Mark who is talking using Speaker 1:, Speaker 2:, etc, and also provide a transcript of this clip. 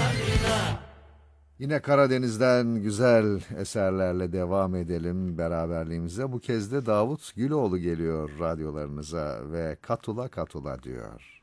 Speaker 1: Yine Karadeniz'den güzel eserlerle devam edelim beraberliğimize. Bu kez de Davut Güloğlu geliyor radyolarınıza ve Katula Katula diyor.